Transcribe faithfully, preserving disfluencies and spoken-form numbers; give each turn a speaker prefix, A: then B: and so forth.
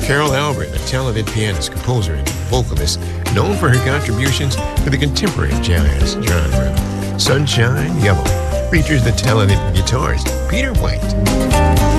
A: Carol Albert, a talented pianist, composer, and vocalist known for her contributions to the contemporary jazz genre. Sunshine Yellow features the talented guitarist Peter White.